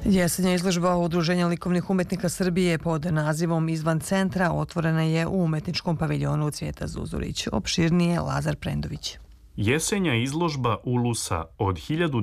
Jesenja izložba Udruženja likovnih umetnika Srbije pod nazivom Izvan centra otvorena je u umetničkom paviljonu Cvijeta Zuzorić. Opširnije Lazar Prendović. Jesenja izložba Ulusa od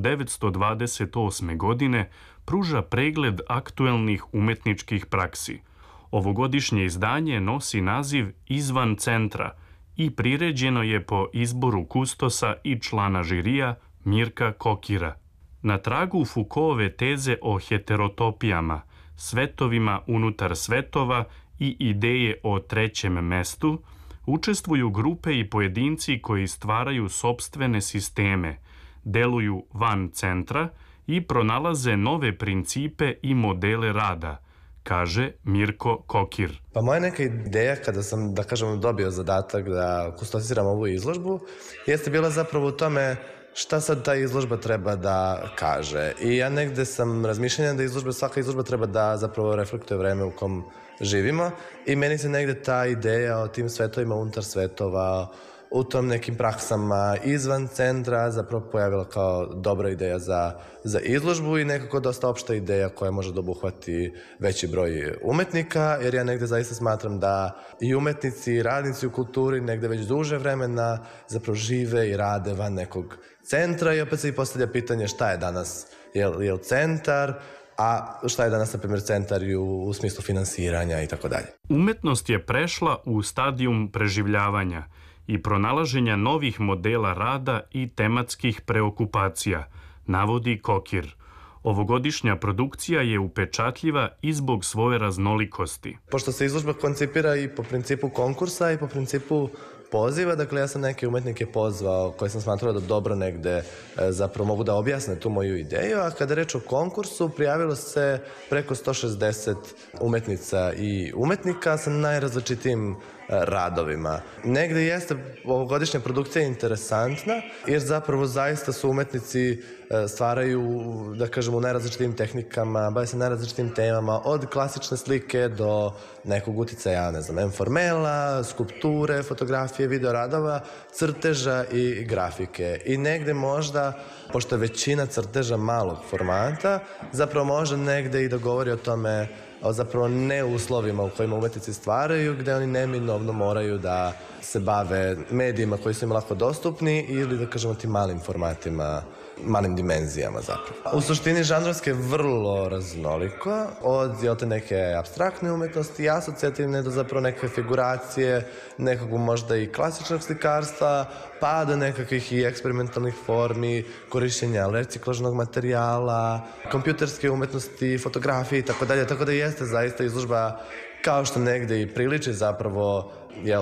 1928. godine pruža pregled aktuelnih umetničkih praksi. Ovogodišnje izdanje nosi naziv Izvan centra i priređeno je po izboru kustosa i člana žirija Mirka Kokira. Na tragu Foucaultove teze o heterotopijama, svetovima unutar svetova i ideje o trećem mestu, učestvuju grupe i pojedinci koji stvaraju sopstvene sisteme, deluju van centra i pronalaze nove principe i modele rada, kaže Mirko Kokir. Pa moja neka ideja kada sam, da kažem, dobio zadatak da kustosiram ovu izložbu, jeste bila zapravo u tome šta sad ta izložba treba da kaže. I ja negde sam razmišljanja da svaka izložba treba da zapravo reflektuje vreme u kom živimo i meni se negde ta ideja o tim svetovima unutar svetova, u tom nekim praksama izvan centra zapravo pojavila kao dobra ideja za izložbu i nekako dosta opšta ideja koja može da obuhvati veći broj umetnika, jer ja negde zaista smatram da i umetnici i radnici u kulturi negde već duže vremena zapravo žive i rade van nekog centra i opet se i postavlja pitanje šta je danas, je li centar, a šta je danas, na primjer, centar u smislu finansiranja i tako dalje. Umetnost je prešla u stadijum preživljavanja i pronalaženja novih modela rada i tematskih preokupacija, navodi Kokir. Ovogodišnja produkcija je upečatljiva i zbog svoje raznolikosti. Pošto se izložba koncipira i po principu konkursa i po principu poziva, dakle ja sam neke umetnike pozvao koje sam smatrao da dobro negde zapravo mogu da objasne tu moju ideju, a kada reč o konkursu prijavilo se preko 160 umetnica i umetnika sa najrazličitijim radovima. Negde jeste ovogodišnja produkcija interesantna, jer zapravo zaista su umetnici stvaraju, da kažemo, u najrazličitijim tehnikama, bave se najrazličitijim temama, od klasične slike do nekog uticaja, ne znam, informela, skulpture, fotografije, videoradova, crteža i grafike. I negde možda, pošto je većina crteža malog formata, zapravo može negde i da govori o tome, o zapravo neuslovima u kojima umetnici stvaraju, gde oni neminovno moraju da se bave medijima koji su im lako dostupni ili, da kažemo, tim malim formatima, malim dimenzijama zapravo. U suštini žanrovske je vrlo raznoliko, od te neke apstraktne umetnosti i asocijativne do zapravo neke figuracije, nekog možda i klasičnog slikarstva, pa do nekakvih i eksperimentalnih formi, korišćenja reciklažnog materijala, kompjuterske umetnosti, fotografije i tako dalje, tako da jeste zaista izložba kao što negde i priliči zapravo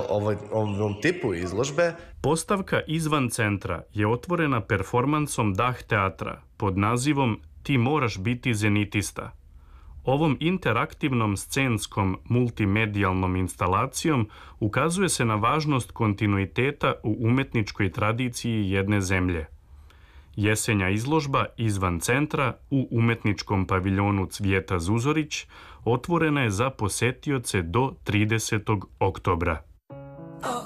ovom tipu izložbe. Postavka Izvan centra je otvorena performansom Dah teatra pod nazivom Ti moraš biti zenitista. Ovom interaktivnom scenskom multimedijalnom instalacijom ukazuje se na važnost kontinuiteta u umetničkoj tradiciji jedne zemlje. Jesenja izložba Izvan centra u umetničkom paviljonu Cvijeta Zuzorić otvorena je za posetioce do 30. oktobra.